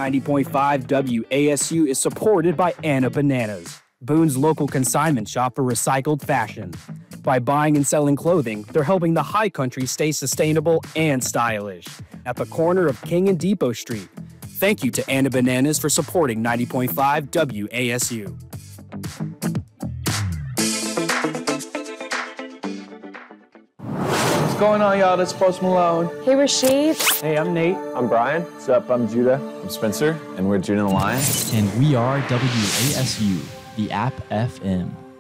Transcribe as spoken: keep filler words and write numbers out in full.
ninety point five W A S U is supported by Anna Bananas, Boone's local consignment shop for recycled fashion. By buying and selling clothing, they're helping the high country stay sustainable and stylish. At the corner of King and Depot Street. Thank you to Anna Bananas for supporting ninety point five W A S U. What's going on, y'all? That's Post Malone. Hey, Rashid. Hey, I'm Nate. I'm Brian. What's up? I'm Judah. I'm Spencer, and we're Judah and the Lion. And we are W A S U, the App F M.